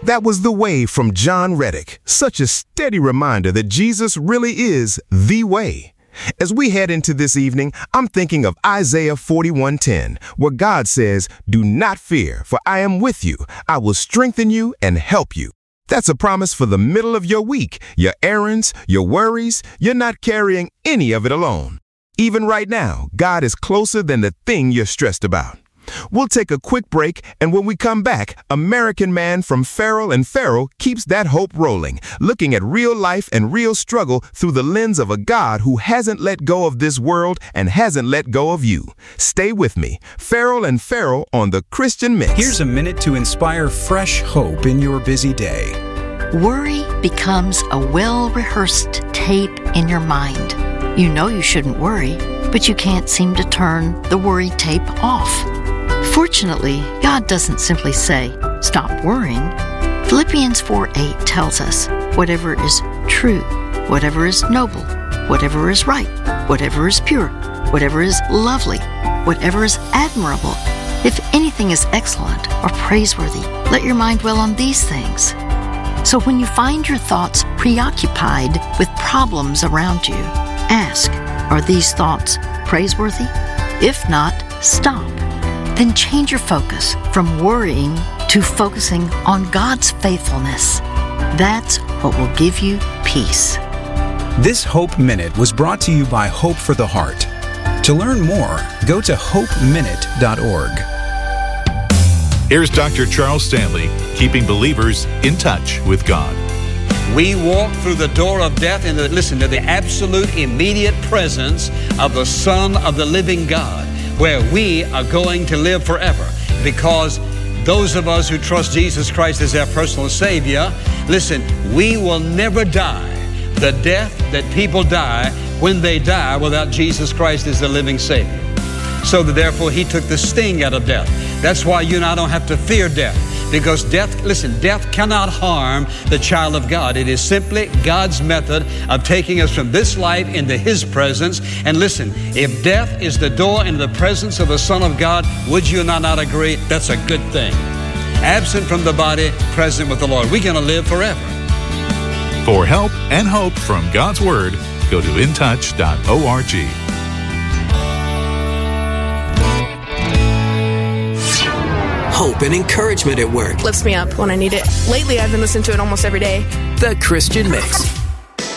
That was The Way from John Reddick. Such a steady reminder that Jesus really is the way. As we head into this evening, I'm thinking of Isaiah 41:10, where God says, "Do not fear, for I am with you. I will strengthen you and help you." That's a promise for the middle of your week, your errands, your worries. You're not carrying any of it alone. Even right now, God is closer than the thing you're stressed about. We'll take a quick break, and when we come back, American Man from Farrell and Farrell keeps that hope rolling, looking at real life and real struggle through the lens of a God who hasn't let go of this world and hasn't let go of you. Stay with me. Farrell and Farrell on The Christian Mix. Here's a minute to inspire fresh hope in your busy day. Worry becomes a well-rehearsed tape in your mind. You know you shouldn't worry, but you can't seem to turn the worry tape off. Fortunately, God doesn't simply say, "Stop worrying." Philippians 4:8 tells us, whatever is true, whatever is noble, whatever is right, whatever is pure, whatever is lovely, whatever is admirable, if anything is excellent or praiseworthy, let your mind dwell on these things. So when you find your thoughts preoccupied with problems around you, ask, are these thoughts praiseworthy? If not, stop. Then change your focus from worrying to focusing on God's faithfulness. That's what will give you peace. This Hope Minute was brought to you by Hope for the Heart. To learn more, go to hopeminute.org. Here's Dr. Charles Stanley, keeping believers in touch with God. We walk through the door of death into, to the absolute immediate presence of the Son of the living God, where we are going to live forever. Because those of us who trust Jesus Christ as our personal Savior, we will never die the death that people die when they die without Jesus Christ as the living Savior. So that therefore He took the sting out of death. That's why you and I don't have to fear death. Because death cannot harm the child of God. It is simply God's method of taking us from this life into His presence. And if death is the door into the presence of the Son of God, would you not agree? That's a good thing. Absent from the body, present with the Lord. We're going to live forever. For help and hope from God's Word, go to intouch.org. Hope and encouragement at work. Lifts me up when I need it. Lately, I've been listening to it almost every day. The Christian Mix.